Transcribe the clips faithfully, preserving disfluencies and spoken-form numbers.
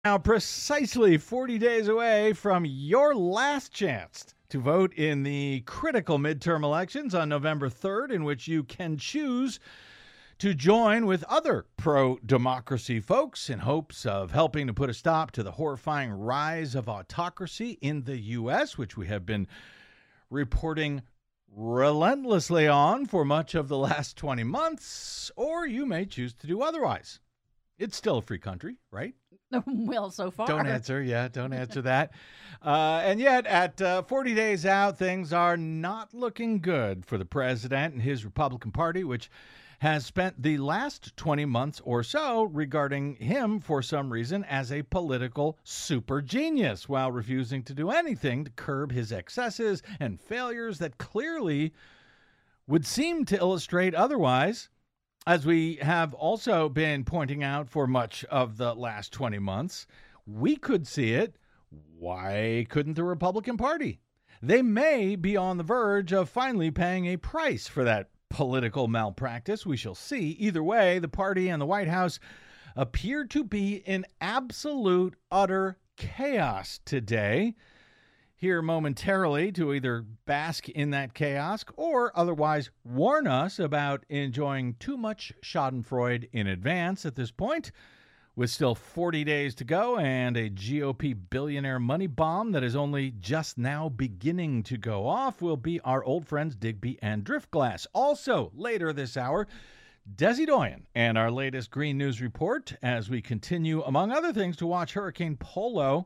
Now, precisely forty days away from your last chance to vote in the critical midterm elections on November third, in which you can choose to join with other pro-democracy folks in hopes of helping to put a stop to the horrifying rise of autocracy in the U S, which we have been reporting relentlessly on for much of the last twenty months, or you may choose to do otherwise. It's still a free country, right? Well, so far. Don't answer. Yeah, don't answer that. Uh, and yet, at uh, forty days out, things are not looking good for the president and his Republican Party, which has spent the last twenty months or so regarding him, for some reason, as a political super genius, while refusing to do anything to curb his excesses and failures that clearly would seem to illustrate otherwise. As we have also been pointing out for much of the last twenty months, we could see it. Why couldn't the Republican Party? They may be on the verge of finally paying a price for that political malpractice. We shall see. Either way, the party and the White House appear to be in absolute, utter chaos today. Here momentarily to either bask in that chaos or otherwise warn us about enjoying too much schadenfreude in advance at this point. With still forty days to go and a G O P billionaire money bomb that is only just now beginning to go off, will be our old friends Digby and Driftglass. Also, later this hour, Desi Doyen and our latest Green News Report as we continue, among other things, to watch Hurricane Polo,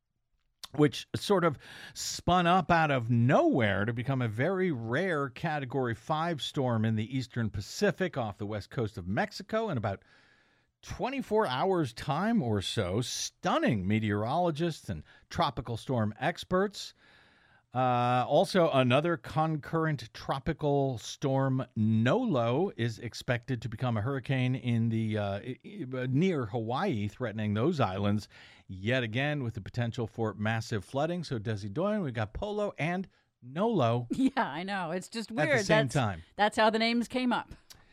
which sort of spun up out of nowhere to become a very rare Category five storm in the eastern Pacific off the west coast of Mexico in about twenty-four hours time or so. Stunning meteorologists and tropical storm experts. Uh, also, another concurrent tropical storm, Nolo, is expected to become a hurricane in the uh, near Hawaii, threatening those islands yet again with the potential for massive flooding. So, Desi Doyen, we got Polo and Nolo. Yeah, I know. It's just weird. At the same that's, time. That's how the names came up.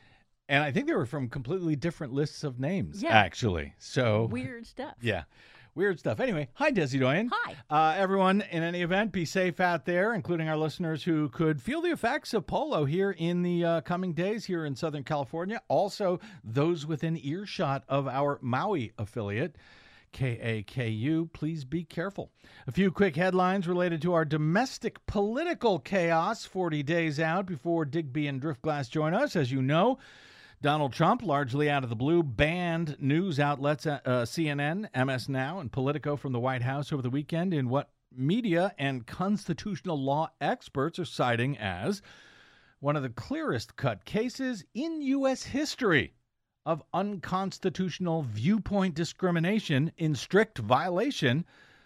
And I think they were from completely different lists of names, yeah. actually. So weird stuff. Yeah. Weird stuff. Anyway, hi, Desi Doyen. Hi. Uh, everyone, in any event, be safe out there, including our listeners who could feel the effects of Polo here in the uh, coming days here in Southern California. Also, those within earshot of our Maui affiliate, K A K U, please be careful. A few quick headlines related to our domestic political chaos forty days out before Digby and Driftglass join us. As you know, Donald Trump, largely out of the blue, banned news outlets uh, C N N, M S Now, and Politico from the White House over the weekend in what media and constitutional law experts are citing as one of the clearest cut cases in U S history of unconstitutional viewpoint discrimination in strict violation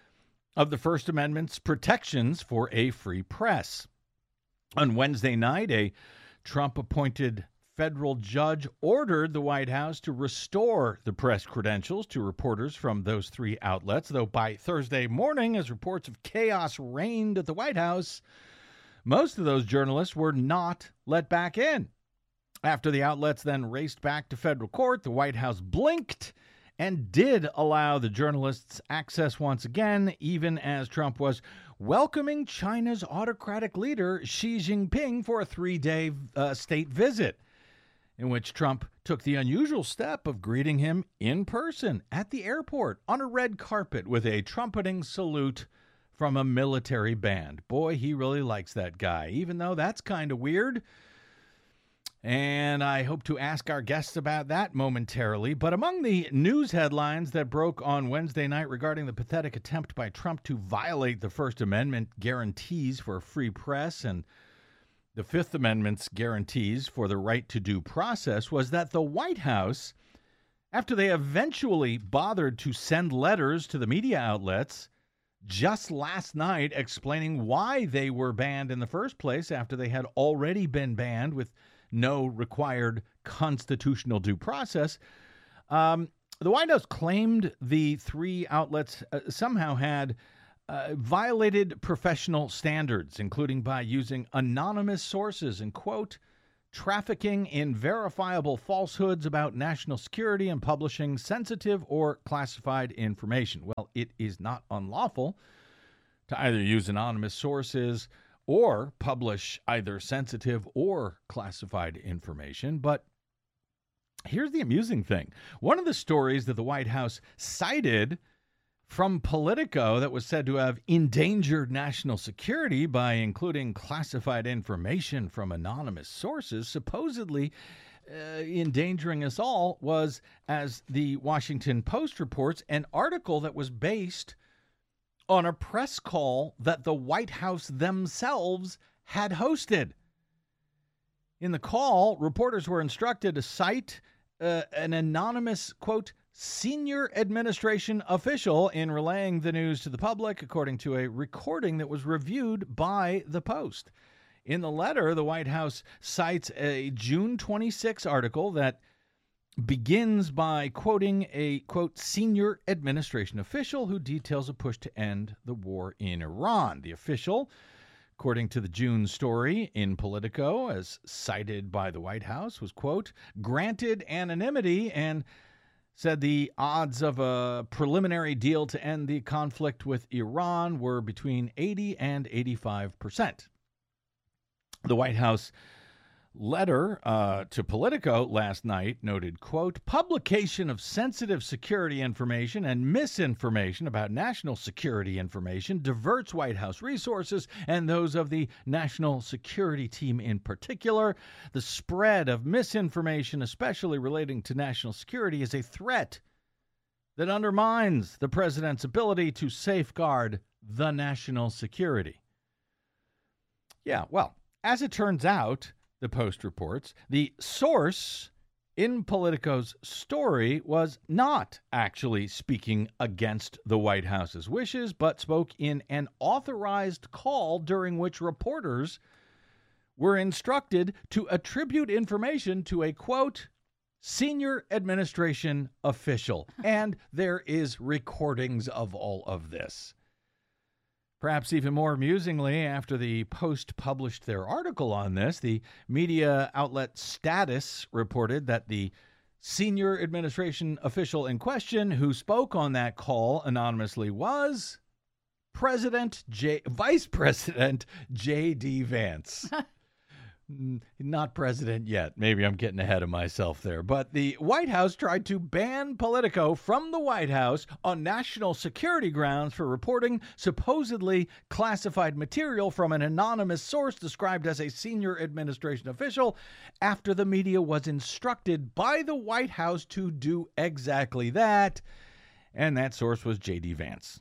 of the First Amendment's protections for a free press. On Wednesday night, a Trump-appointed federal judge ordered the White House to restore the press credentials to reporters from those three outlets, though by Thursday morning, as reports of chaos reigned at the White House, most of those journalists were not let back in. After the outlets then raced back to federal court, the White House blinked and did allow the journalists access once again, even as Trump was welcoming China's autocratic leader Xi Jinping for a three-day uh, state visit, in which Trump took the unusual step of greeting him in person at the airport on a red carpet with a trumpeting salute from a military band. Boy, he really likes that guy, even though that's kind of weird. And I hope to ask our guests about that momentarily. But among the news headlines that broke on Wednesday night regarding the pathetic attempt by Trump to violate the First Amendment guarantees for a free press and the Fifth Amendment's guarantees for the right to due process was that the White House, after they eventually bothered to send letters to the media outlets just last night explaining why they were banned in the first place after they had already been banned with no required constitutional due process, um, the White House claimed the three outlets uh, somehow had Uh, violated professional standards, including by using anonymous sources and, quote, trafficking in verifiable falsehoods about national security and publishing sensitive or classified information. Well, it is not unlawful to either use anonymous sources or publish either sensitive or classified information. But here's the amusing thing. One of the stories that the White House cited from Politico that was said to have endangered national security by including classified information from anonymous sources, supposedly uh, endangering us all, was, as the Washington Post reports, an article that was based on a press call that the White House themselves had hosted. In the call, reporters were instructed to cite uh, an anonymous, quote, senior administration official in relaying the news to the public, according to a recording that was reviewed by the Post. In the letter, the White House cites a June twenty-sixth article that begins by quoting a, quote, senior administration official who details a push to end the war in Iran. The official, according to the June story in Politico, as cited by the White House, was, quote, granted anonymity and said the odds of a preliminary deal to end the conflict with Iran were between eighty and eighty-five percent. The White House letter uh, to Politico last night noted, quote, publication of sensitive security information and misinformation about national security information diverts White House resources and those of the national security team in particular. The spread of misinformation, especially relating to national security, is a threat that undermines the president's ability to safeguard the national security. Yeah, well, as it turns out, the Post reports, the source in Politico's story was not actually speaking against the White House's wishes, but spoke in an authorized call during which reporters were instructed to attribute information to a, quote, senior administration official. And there is recordings of all of this. Perhaps even more amusingly, after the Post published their article on this, the media outlet Status reported that the senior administration official in question who spoke on that call anonymously was President J, Vice President J D. Vance. Not president yet. Maybe I'm getting ahead of myself there. But the White House tried to ban Politico from the White House on national security grounds for reporting supposedly classified material from an anonymous source described as a senior administration official after the media was instructed by the White House to do exactly that. And that source was J D. Vance.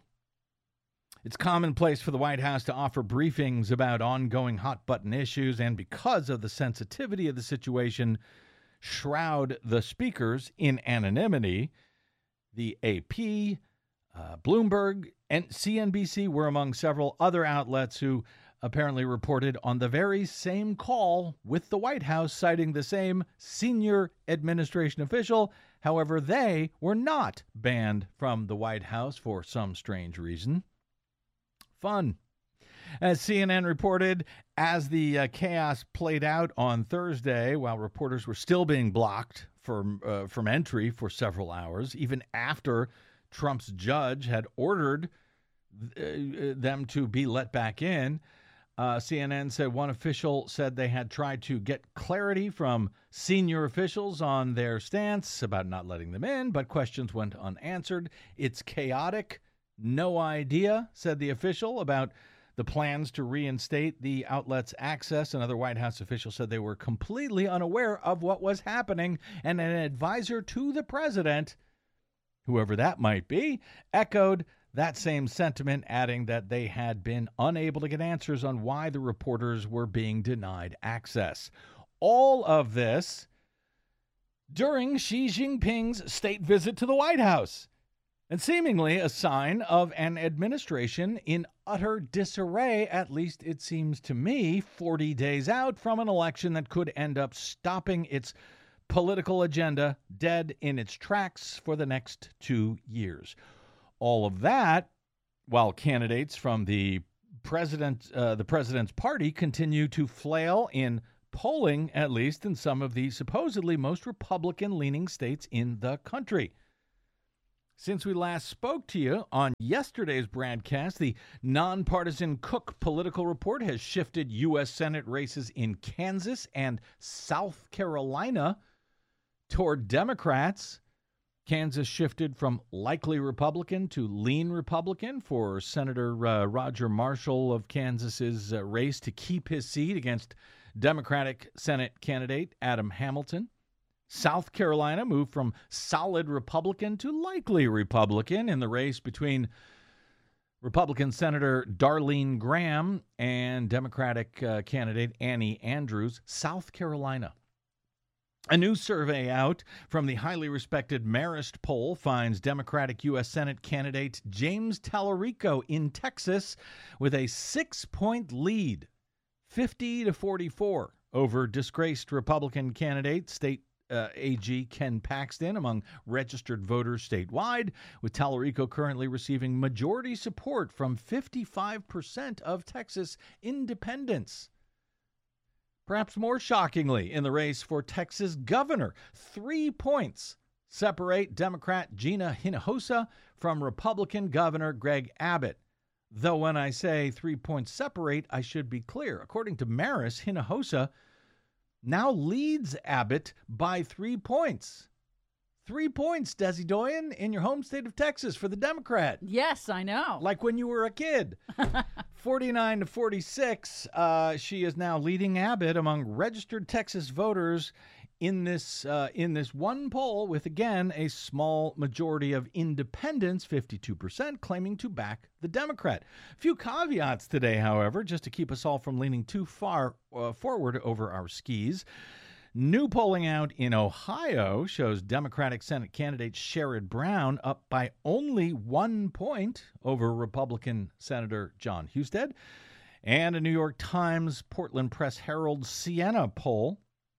It's commonplace for the White House to offer briefings about ongoing hot-button issues, and because of the sensitivity of the situation, shroud the speakers in anonymity. The A P, uh, Bloomberg, and C N B C were among several other outlets who apparently reported on the very same call with the White House, citing the same senior administration official. However, they were not banned from the White House for some strange reason. Fun. As C N N reported, as the uh, chaos played out on Thursday, while reporters were still being blocked from, uh, from entry for several hours, even after Trump's judge had ordered uh, them to be let back in, uh, C N N said one official said they had tried to get clarity from senior officials on their stance about not letting them in, but questions went unanswered. It's chaotic. No idea, said the official, about the plans to reinstate the outlet's access. Another White House official said they were completely unaware of what was happening, and an advisor to the president, whoever that might be, echoed that same sentiment, adding that they had been unable to get answers on why the reporters were being denied access. All of this during Xi Jinping's state visit to the White House, and seemingly a sign of an administration in utter disarray, at least it seems to me, forty days out from an election that could end up stopping its political agenda dead in its tracks for the next two years. All of that while candidates from the president, uh, the president's party continue to flail in polling, at least in some of the supposedly most Republican-leaning states in the country. Since we last spoke to you on yesterday's broadcast, the nonpartisan Cook Political Report has shifted U S Senate races in Kansas and South Carolina toward Democrats. Kansas shifted from likely Republican to lean Republican for Senator uh, Roger Marshall of Kansas's uh, race to keep his seat against Democratic Senate candidate Adam Hamilton. South Carolina moved from solid Republican to likely Republican in the race between Republican Senator Darlene Graham and Democratic uh, candidate Annie Andrews. South Carolina. A new survey out from the highly respected Marist poll finds Democratic U S Senate candidate James Tallarico in Texas with a six-point lead, fifty to forty-four, over disgraced Republican candidate State uh, A G Ken Paxton among registered voters statewide, with Tallarico currently receiving majority support from fifty-five percent of Texas independents. Perhaps more shockingly, in the race for Texas governor, three points separate Democrat Gina Hinojosa from Republican Governor Greg Abbott. Though when I say three points separate, I should be clear. According to Marist, Hinojosa now leads Abbott by three points. Three points, Desi Doyen, in your home state of Texas for the Democrat. Yes, I know. Like when you were a kid. forty-nine to forty-six, uh, she is now leading Abbott among registered Texas voters in this uh, in this one poll, with, again, a small majority of independents, fifty-two percent, claiming to back the Democrat. A few caveats today, however, just to keep us all from leaning too far uh, forward over our skis. New polling out in Ohio shows Democratic Senate candidate Sherrod Brown up by only one point over Republican Senator John Husted. And a New York Times Portland Press Herald Siena poll,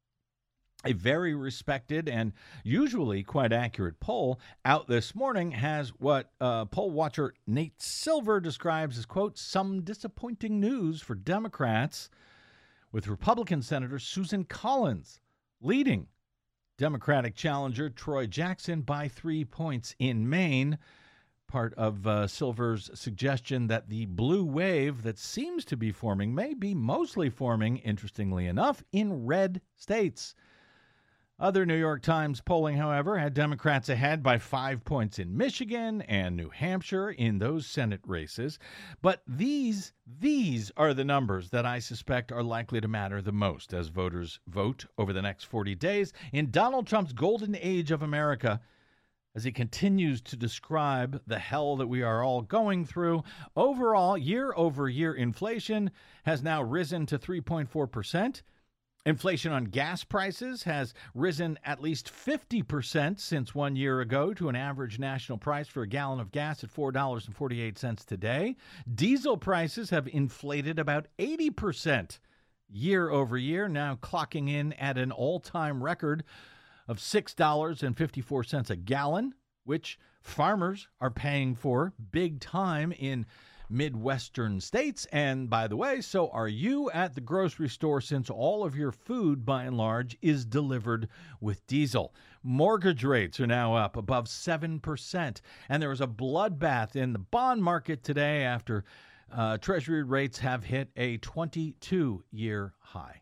a very respected and usually quite accurate poll out this morning, has what uh, poll watcher Nate Silver describes as, quote, some disappointing news for Democrats, with Republican Senator Susan Collins leading Democratic challenger Troy Jackson by three points in Maine. Part of uh, Silver's suggestion that the blue wave that seems to be forming may be mostly forming, interestingly enough, in red states. Other New York Times polling, however, had Democrats ahead by five points in Michigan and New Hampshire in those Senate races. But these, these are the numbers that I suspect are likely to matter the most as voters vote over the next forty days in Donald Trump's golden age of America, as he continues to describe the hell that we are all going through. Overall, year-over-year inflation has now risen to three point four percent. Inflation on gas prices has risen at least fifty percent since one year ago to an average national price for a gallon of gas at four dollars and forty-eight cents today. Diesel prices have inflated about eighty percent year over year, now clocking in at an all-time record of six dollars and fifty-four cents a gallon, which farmers are paying for big time in Midwestern states. And by the way, so are you at the grocery store, since all of your food, by and large, is delivered with diesel. Mortgage rates are now up above seven percent. And there was a bloodbath in the bond market today after uh, Treasury rates have hit a twenty-two-year high.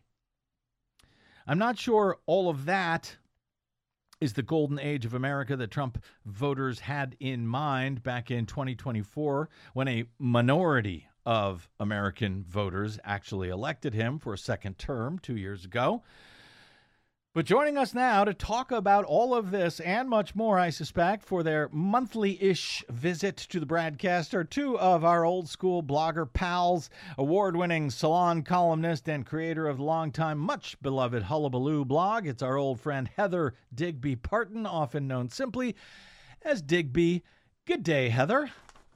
I'm not sure all of that is the golden age of America that Trump voters had in mind back in twenty twenty-four, when a minority of American voters actually elected him for a second term two years ago. But joining us now to talk about all of this and much more, I suspect, for their monthly-ish visit to the broadcast, are two of our old-school blogger pals, award-winning salon columnist and creator of the longtime, much-beloved Hullabaloo blog. It's our old friend Heather Digby Parton, often known simply as Digby. Good day, Heather.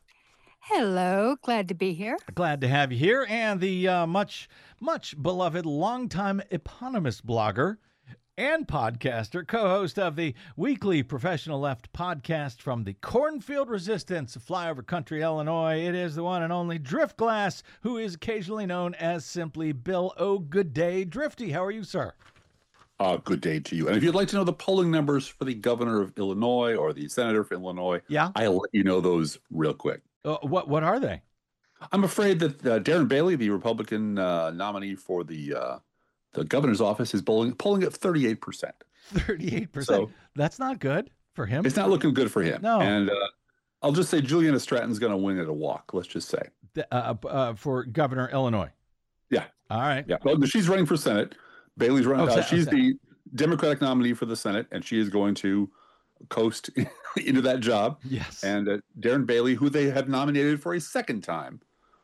Hello. Glad to be here. Glad to have you here. And the uh, much, much-beloved, longtime eponymous blogger, and podcaster, co-host of the weekly Professional Left podcast from the Cornfield Resistance, Flyover Country, Illinois. It is the one and only Driftglass, who is occasionally known as simply Bill. Oh, good day, Drifty. How are you, sir? Uh, good day to you. And if you'd like to know the polling numbers for the governor of Illinois or the senator for Illinois, yeah, I'll let you know those real quick. Uh, what what are they? I'm afraid that uh, Darren Bailey, the Republican uh, nominee for the uh, the governor's office, is polling polling at thirty-eight percent. thirty-eight percent. So that's not good for him. It's not looking good for him. No. And uh, I'll just say Juliana Stratton's going to win at a walk. Let's just say the, uh, uh, for governor Illinois. Yeah. All right. Yeah. Well, she's running for Senate. Bailey's running. Oh, uh, she's the Democratic nominee for the Senate, and she is going to coast into that job. Yes. And uh, Darren Bailey, who they have nominated for a second time,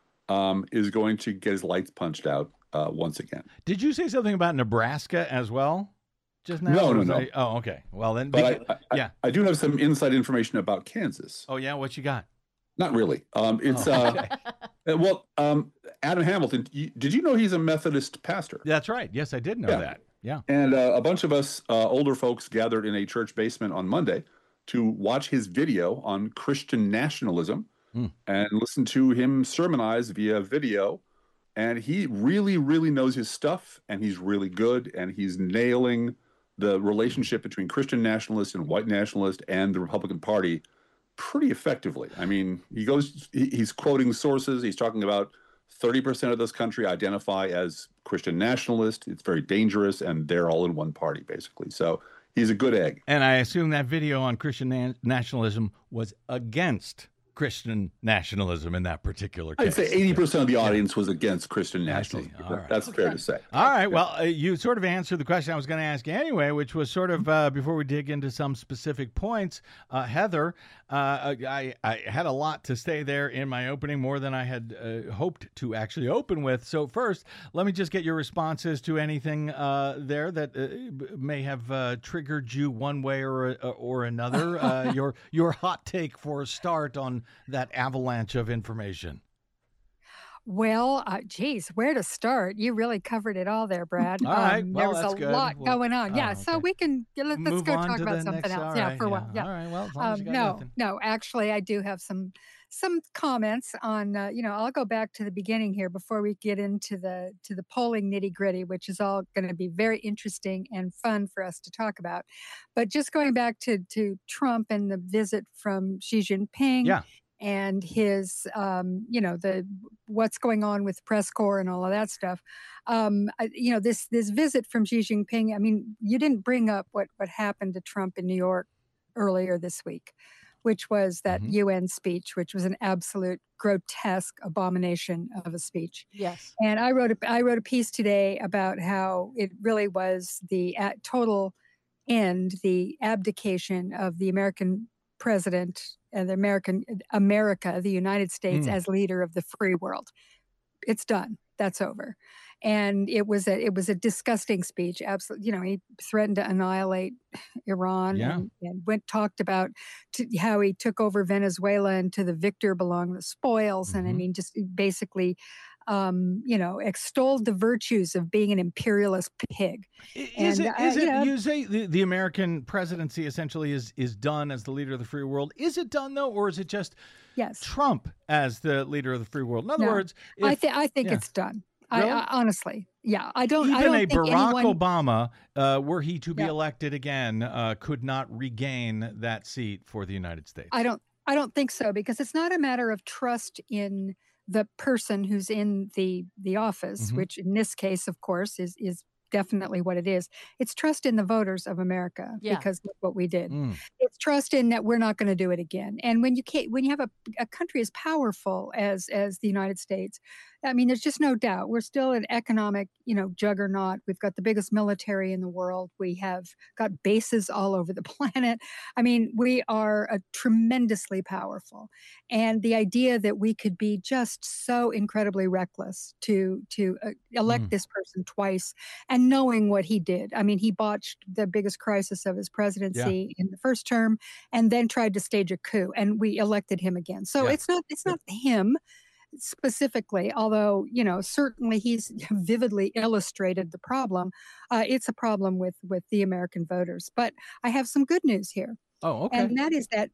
um, is going to get his lights punched out uh, once again. Did you say something about Nebraska as well just now? No, no, no. I, oh, okay. Well, then. But because, I, I, yeah. I do have some inside information about Kansas. Oh, yeah? What you got? Not really. Um, it's, oh, okay. uh, well, um, Adam Hamilton, you, did you know he's a Methodist pastor? That's right. Yes, I did know yeah. that. Yeah. And uh, a bunch of us uh, older folks gathered in a church basement on Monday to watch his video on Christian nationalism mm. and listen to him sermonize via video. And he really, really knows his stuff, and he's really good, and he's nailing the relationship between Christian nationalists and white nationalists and the Republican Party pretty effectively. I mean, he goes, he, he's quoting sources. He's talking about thirty percent of this country identify as Christian nationalist. It's very dangerous, and they're all in one party, basically. So he's a good egg. And I assume that video on Christian na- nationalism was against Christian nationalism in that particular case. I'd say eighty percent of the audience yeah. was against Christian nationalism. Right. That's okay. fair to say. All right. Well, uh, you sort of answered the question I was going to ask anyway, which was sort of uh, before we dig into some specific points. Uh, Heather, uh, I, I had a lot to say there in my opening, more than I had uh, hoped to actually open with. So first, let me just get your responses to anything uh, there that uh, may have uh, triggered you one way or or another. Uh, your your hot take for a start on that avalanche of information. Well, uh, geez, where to start? You really covered it all there, Brad. All right. Um, Well, there was that's a good. lot We'll, going on. oh, Yeah, okay. so we can let, let's Move go on talk to about the something next, else. all Yeah, right, for a yeah. while. Yeah. All right. Well, as long as Um, you got no, nothing. no. Actually, I do have some some comments on. Uh, you know, I'll go back to the beginning here before we get into the to the polling nitty gritty, which is all going to be very interesting and fun for us to talk about. But just going back to to Trump and the visit from Xi Jinping. Yeah. And his, um, you know, the what's going on with press corps and all of that stuff. Um, I, you know, this this visit from Xi Jinping. I mean, you didn't bring up what what happened to Trump in New York earlier this week, which was that Mhm. U N speech, which was an absolute grotesque abomination of a speech. Yes. And I wrote a I wrote a piece today about how it really was the uh, total end, the abdication of the American president and the American America, the United States, Mm. as leader of the free world. It's done. That's over. And it was a it was a disgusting speech. Absolutely, you know, he threatened to annihilate Iran Yeah. and, and went talked about to, how he took over Venezuela and to the victor belong the spoils. And I Mhm. mean, just basically, um, you know, extolled the virtues of being an imperialist pig. I- Is And, it? uh, Is it? you know- You say the, the American presidency essentially is is done as the leader of the free world. Is it done though, or is it just Yes, Trump as the leader of the free world? In other No, words, I if think I think yeah. it's done. Really? I, I honestly, yeah, I don't. even I don't a think Barack anyone, Obama, uh, were he to be Yeah. elected again, uh, could not regain that seat for the United States. I don't. I don't think so, because it's not a matter of trust in the person who's in the the office, Mhm. which in this case, of course, is is definitely what it is. It's trust in the voters of America, Yeah. because look what we did. Mm. It's trust in that we're not going to do it again. And when you can't, when you have a, a country as powerful as as the United States, I mean, there's just no doubt we're still an economic, you know, juggernaut. We've got the biggest military in the world. We have got bases all over the planet. I mean, we are a tremendously powerful. And the idea that we could be just so incredibly reckless to to uh, elect Mm. this person twice, and knowing what he did. I mean, he botched the biggest crisis of his presidency in the first term, and then tried to stage a coup, and we elected him again. So Yeah. it's not it's not him. specifically, although, you know, certainly he's vividly illustrated the problem. Uh, it's a problem with with the American voters. But I have some good news here, Oh, okay. and that is that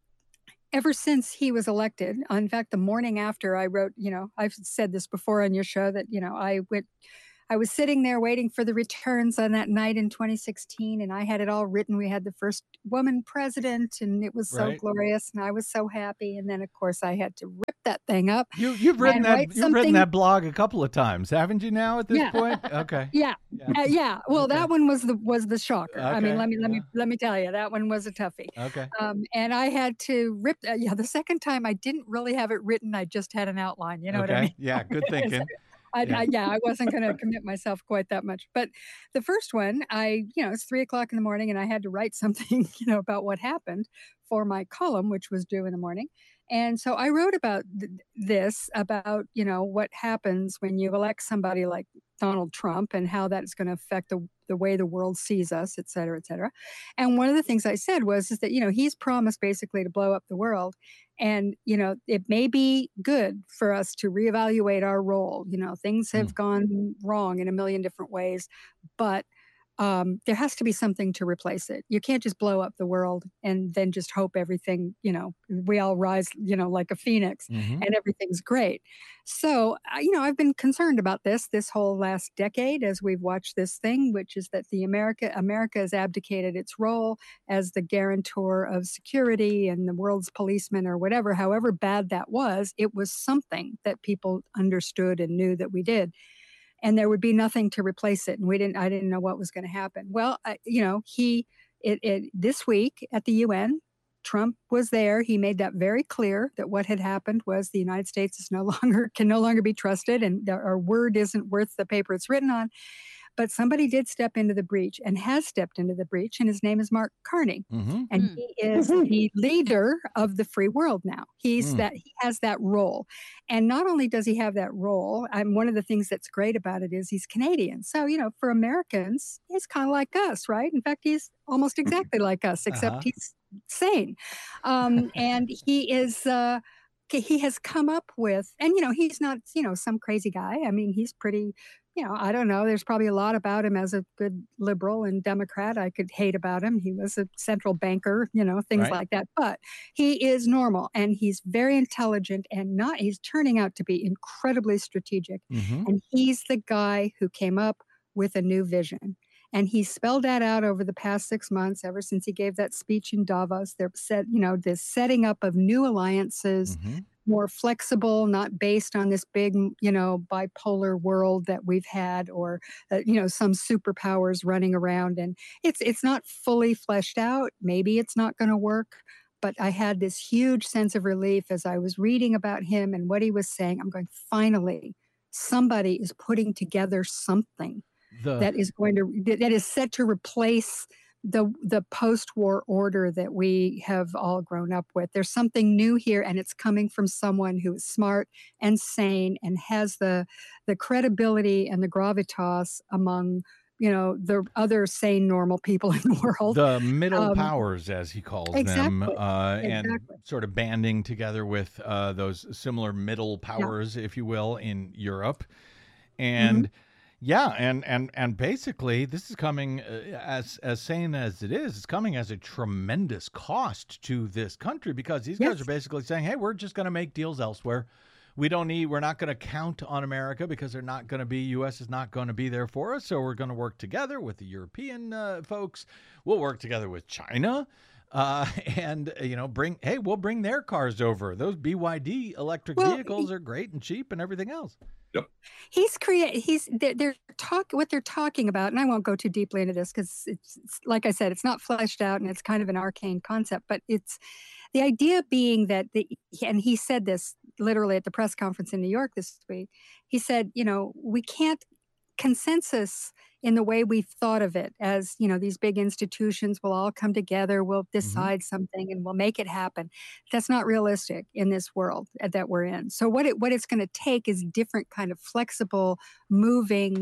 ever since he was elected, in fact, the morning after I wrote, you know, I've said this before on your show that, you know, I went I was sitting there waiting for the returns on that night in twenty sixteen, and I had it all written. We had the first woman president, and it was so Right. glorious, and I was so happy. And then, of course, I had to rip that thing up You you've written and that write you've written something. that blog a couple of times, haven't you? Now at this Yeah, point, okay. yeah, Yeah. uh, yeah. Well, Okay. that one was the was the shocker. I mean, Okay. let me let Yeah. me let me tell you, that one was a toughie. Okay. Um, and I had to rip. Uh, yeah, the second time I didn't really have it written. I just had an outline. You know what I Okay. mean? Yeah. Good So thinking. I, Yeah. I, yeah, I wasn't going to commit myself quite that much. But the first one, I, you know, it's three o'clock in the morning, and I had to write something, you know, about what happened for my column, which was due in the morning. And so I wrote about th- this, about, you know, what happens when you elect somebody like Donald Trump and how that is going to affect the, the way the world sees us, et cetera, et cetera. And one of the things I said was is that, you know, he's promised basically to blow up the world. And, you know, it may be good for us to reevaluate our role. You know, things Mm. have gone wrong in a million different ways, but um, there has to be something to replace it. You can't just blow up the world and then just hope everything, you know, we all rise, you know, like a phoenix hmm and everything's great. So, uh, you know, I've been concerned about this this whole last decade as we've watched this thing, which is that the America America has abdicated its role as the guarantor of security and the world's policeman or whatever. However bad that was, it was something that people understood and knew that we did, and there would be nothing to replace it. And we didn't, I didn't know what was going to happen. Well, I, you know, he, it, it, this week at the U N, Trump was there. He made that very clear that what had happened was the United States is no longer, can no longer be trusted, and our word isn't worth the paper it's written on. But somebody did step into the breach and has stepped into the breach, and his name is Mark Carney. hmm And Hmm. he is the leader of the free world now. He's Mm. that he has that role. And not only does he have that role, and one of the things that's great about it is he's Canadian. So, you know, for Americans, he's kind of like us, right? In fact, he's almost exactly like us, except Uh-huh. he's sane. Um, and he is uh k- he has come up with, and you know, he's not, you know, some crazy guy. I mean, he's pretty, you know, I don't know. There's probably a lot about him as a good liberal and Democrat I could hate about him. He was a central banker, you know, things Right. like that. But he is normal, and he's very intelligent, and not, he's turning out to be incredibly strategic. hmm And he's the guy who came up with a new vision. And he spelled that out over the past six months, ever since he gave that speech in Davos. They're set, you know, this setting up of new alliances, hmm more flexible, not based on this big, you know, bipolar world that we've had, or uh, you know, some superpowers running around. And it's it's not fully fleshed out. Maybe it's not going to work. But I had this huge sense of relief as I was reading about him and what he was saying. I'm going, finally, somebody is putting together something The that is going to that that is set to replace the the post-war order that we have all grown up with. There's something new here, and it's coming from someone who is smart and sane and has the the credibility and the gravitas among, you know, the other sane, normal people in the world. the middle Um, powers, as he calls them, exactly, uh, and exactly. sort of banding together with uh, those similar middle Yeah. powers, if you will, in Europe. hmm And yeah, and and and basically, this is coming uh, as as sane as it is. It's coming as a tremendous cost to this country, because these guys are Yes. basically saying, "Hey, we're just going to make deals elsewhere. We don't need. We're not going to count on America because they're not going to be. U S is not going to be there for us. So we're going to work together with the European uh, folks. We'll work together with China." Uh, and uh, you know, bring hey, we'll bring their cars over. Those B Y D electric Well, vehicles are great and cheap and everything else. Yep. he's create he's they're, they're talk what they're talking about, and I won't go too deeply into this because it's, it's like I said, it's not fleshed out and it's kind of an arcane concept. But it's the idea being that the and he said this literally at the press conference in New York this week. He said, you know, we can't consensus in the way we've thought of it as, you know, these big institutions will all come together, we'll hmm decide something and we'll make it happen. That's not realistic in this world that we're in. So what it what it's going to take is different kind of flexible, moving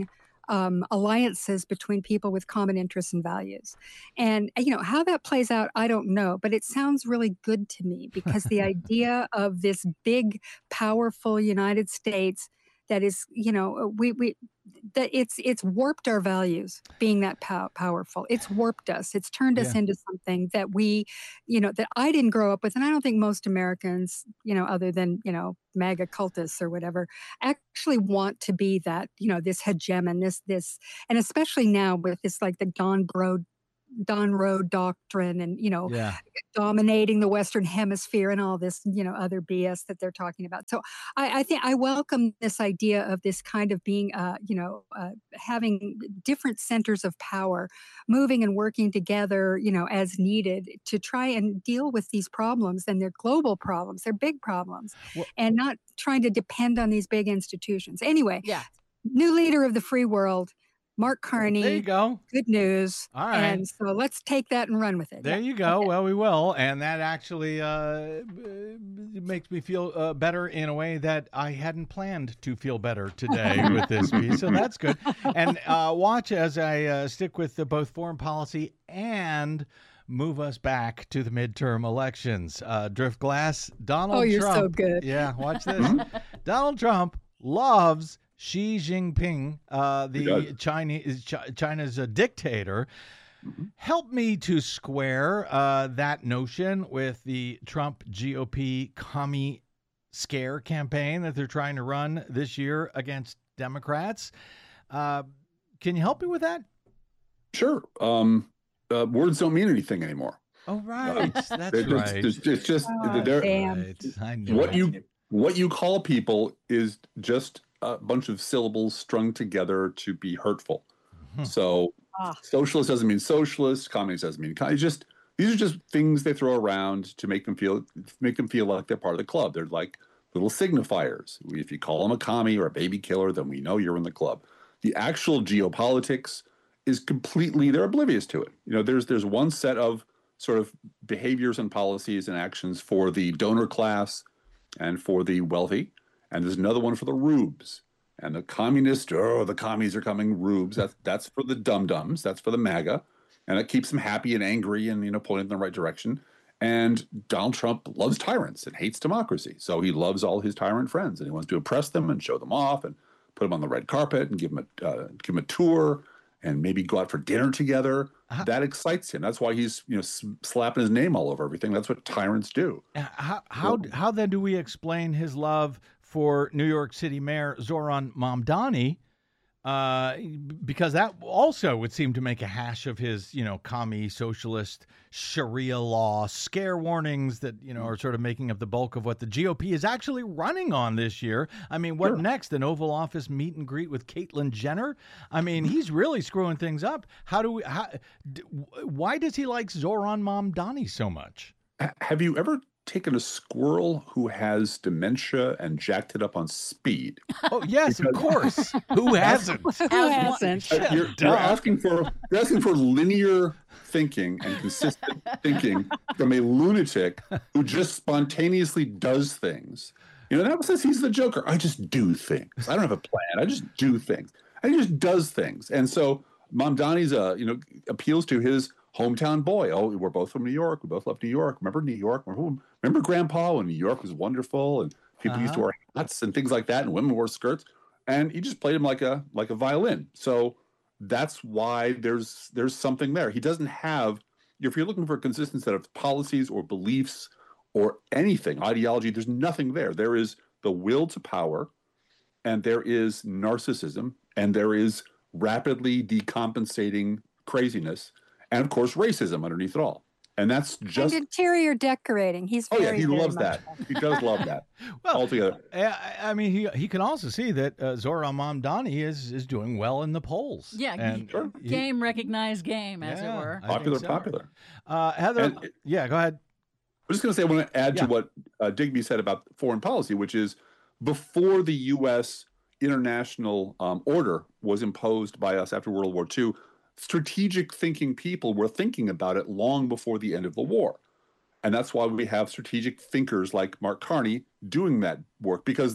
um, alliances between people with common interests and values. And, uh, you know, how that plays out, I don't know, but it sounds really good to me because the idea of this big, powerful United States that is, you know, uh, we, we, that it's it's warped our values being that pow- powerful. It's warped us. It's turned us Yeah. into something that we, you know, that I didn't grow up with, and I don't think most Americans, you know, other than you know MAGA cultists or whatever, actually want to be that, you know, this hegemon, this this, and especially now with this like the Don Bro. Don Road doctrine and, you know, Yeah. dominating the Western hemisphere and all this, you know, other B S that they're talking about. So I, I think I welcome this idea of this kind of being, uh, you know, uh, having different centers of power moving and working together, you know, as needed to try and deal with these problems. And they're global problems, they're big problems, Well, and not trying to depend on these big institutions. Anyway, Yeah. new leader of the free world, Mark there you Carney. go. Good news. All right. And so let's take that and run with it. There Yeah. you go. Okay. Well, we will, and that actually uh, uh, makes me feel uh, better in a way that I hadn't planned to feel better today with this piece. So that's good. And uh, watch as I uh, stick with the, both foreign policy and move us back to the midterm elections. Uh, Drift Glass, Donald Oh, you're Trump. so good. Yeah, watch this. Donald Trump loves Xi Jinping, uh, He the does. Chinese Chi- China's a dictator. Mhm. Help me to square uh, that notion with the Trump G O P commie scare campaign that they're trying to run this year against Democrats. Uh, can you help me with that? Sure. Um, uh, words don't mean anything anymore. Oh, right. That's They're just- right. It's, it's just Oh, they're, damn. Right. I knew what it. you what you call people is just a bunch of syllables strung together to be hurtful. Mhm. So Ah. socialist doesn't mean socialist, communist doesn't mean communist. Just these are just things they throw around to make them feel make them feel like they're part of the club. They're like little signifiers. If you call them a commie or a baby killer, then we know you're in the club. The actual geopolitics is completely they're oblivious to it. You know, there's there's one set of sort of behaviors and policies and actions for the donor class and for the wealthy, and there's another one for the rubes. And the communist, oh, the commies are coming, rubes. That's that's for the dum-dums. That's for the MAGA, and it keeps them happy and angry and you know pointing in the right direction. And Donald Trump loves tyrants and hates democracy, so he loves all his tyrant friends, and he wants to oppress them and show them off and put them on the red carpet and give them a uh, give them a tour and maybe go out for dinner together. Uh-huh. That excites him. That's why he's you know s- slapping his name all over everything. That's what tyrants do. Uh, How, how, how then do we explain his love for New York City Mayor Zoran Mamdani? Uh, because that also would seem to make a hash of his, you know, commie socialist Sharia law scare warnings that, you know, are sort of making up the bulk of what the G O P is actually running on this year. I mean, what Sure. next? An Oval Office meet and greet with Caitlyn Jenner? I mean, he's really screwing things up. How do we, how, d- why does he like Zoran Mamdani so much? Ha- Have you ever taken a squirrel who has dementia and jacked it up on speed? Oh, yes, of course. Who hasn't? Who As hasn't? Uh, you're, duh. you're asking for you're asking for linear thinking and consistent thinking from a lunatic who just spontaneously does things. You know, that says he's the Joker. I just do things. I don't have a plan. I just do things. And he just does things. And so Mamdani's uh, you know, appeals to his hometown boy. Oh, we're both from New York. We both love New York. Remember New York? Remember, remember Grandpa when New York was wonderful and people used to Uh-huh. wear hats and things like that, and women wore skirts. And he just played him like a like a violin. So that's why there's there's something there. He doesn't have. If you're looking for a consistent set of policies or beliefs or anything, ideology, there's nothing there. There is the will to power, and there is narcissism, and there is rapidly decompensating craziness, and of course racism underneath it all. And that's And just interior decorating. He's oh yeah, very, he very loves much that. so. He does love that Well, altogether. I, I mean, he he can also see that uh, Zoran Mamdani is is doing well in the polls. Yeah, and Sure. he- Game recognized game, as Yeah, it were. I think Popular, so. popular. Uh, Heather, And- yeah, go ahead. I'm just going to say, I want to add Yeah. to what uh, Digby said about foreign policy, which is before the U S international um, order was imposed by us after World War Two, strategic thinking people were thinking about it long before the end of the war. And that's why we have strategic thinkers like Mark Carney doing that work, because they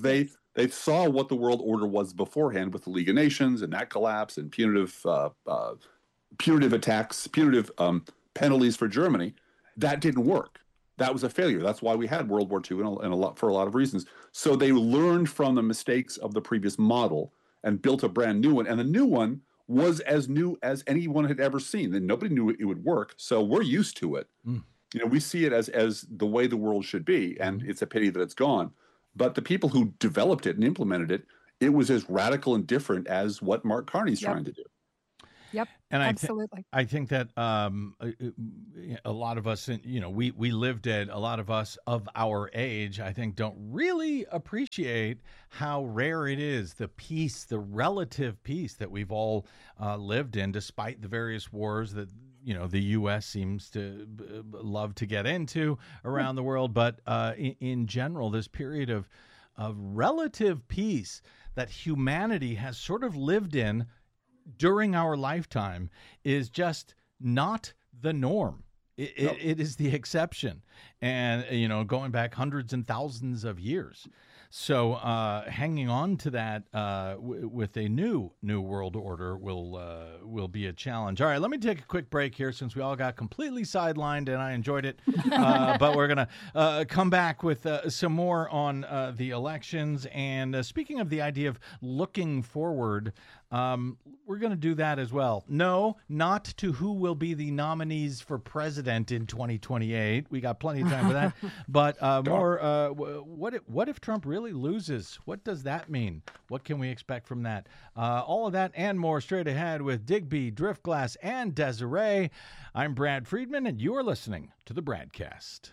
They saw what the world order was beforehand with the League of Nations and that collapse and punitive uh, uh, punitive attacks, punitive um, penalties for Germany. That didn't work. That was a failure. That's why we had World War Two and a, and a lot for a lot of reasons. So they learned from the mistakes of the previous model and built a brand new one. And the new one was as new as anyone had ever seen. And nobody knew it would work. So we're used to it. Mm. You know, we see it as as the way the world should be, and it's a pity that it's gone. But the people who developed it and implemented it, it was as radical and different as what Mark Carney's yep. trying to do. Yep, and absolutely. I, th- I think that um, a, a lot of us, you know, we, we lived it, a lot of us of our age, I think, don't really appreciate how rare it is, the peace, the relative peace that we've all uh, lived in, despite the various wars that, you know, the U S seems to b- love to get into around the world. But uh, in, in general, this period of, of relative peace that humanity has sort of lived in during our lifetime is just not the norm. It, no. it, it is the exception. And, you know, going back hundreds and thousands of years. So uh, hanging on to that uh, w- with a new new world order will uh, will be a challenge. All right, let me take a quick break here since we all got completely sidelined and I enjoyed it. Uh, but we're going to uh, come back with uh, some more on uh, the elections. And uh, speaking of the idea of looking forward, um, we're going to do that as well. No, not to who will be the nominees for president in twenty twenty-eight. We got plenty of time for that. But uh, more, uh, what if, what if Trump really loses? What does that mean? What can we expect from that? Uh, all of that and more straight ahead with Digby, Driftglass, and Desiree. I'm Brad Friedman, and you're listening to the Bradcast.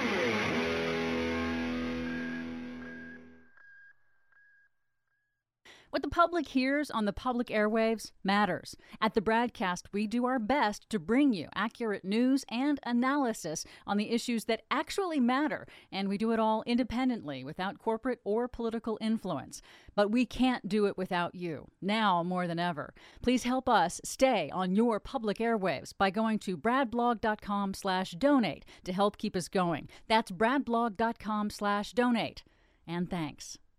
What the public hears on the public airwaves matters. At the Bradcast, we do our best to bring you accurate news and analysis on the issues that actually matter, and we do it all independently, without corporate or political influence. But we can't do it without you, now more than ever. Please help us stay on your public airwaves by going to bradblog.com slash donate to help keep us going. That's bradblog.com slash donate. And thanks.